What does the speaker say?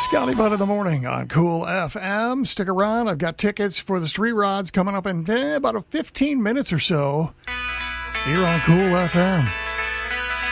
Scotty Butt in the morning on Cool FM. Stick around. I've got tickets for the Street Rods coming up in about 15 minutes or so here on Cool FM.